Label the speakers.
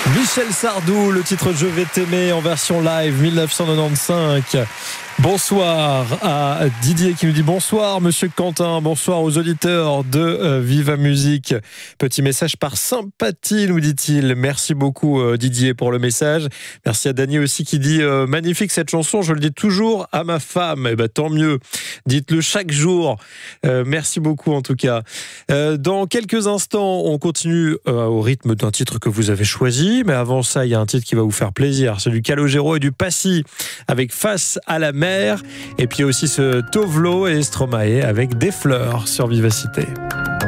Speaker 1: Michel Sardou, le titre Je vais t'aimer en version live 1995. Bonsoir à Didier qui nous dit bonsoir Monsieur Quentin, bonsoir aux auditeurs de Viva Musique. Petit message par sympathie nous dit-il. Merci beaucoup Didier pour le message. Merci à Dany aussi qui dit magnifique cette chanson, je le dis toujours à ma femme. Eh ben tant mieux, dites-le chaque jour. Merci beaucoup en tout cas. Dans quelques instants on continue au rythme d'un titre que vous avez choisi, mais avant ça il y a un titre qui va vous faire plaisir, c'est du Calogero et du Passy avec Face à la mer. Et puis aussi ce Tovlo et Stromae avec Des fleurs sur Vivacité.